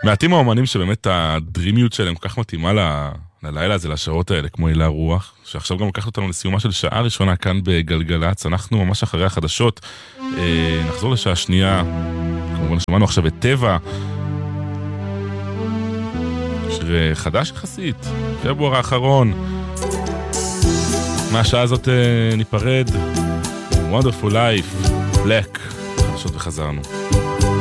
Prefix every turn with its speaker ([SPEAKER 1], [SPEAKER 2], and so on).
[SPEAKER 1] מעטים האומנים שבאמת הדרימיות שלהם כל כך מתאימה ללילה הזה, לשעות האלה, כמו הילה רוח, שעכשיו גם לקחת אותנו לסיומה של שעה ראשונה כאן בגלגלץ. אנחנו ממש אחרי החדשות, נחזור לשעה שנייה. כמובן שמענו עכשיו את טבע, שיר חדש יחסית, פברואר האחרון. מהשעה הזאת ניפרד. Wonderful Life, Black, חדשות וחזרנו.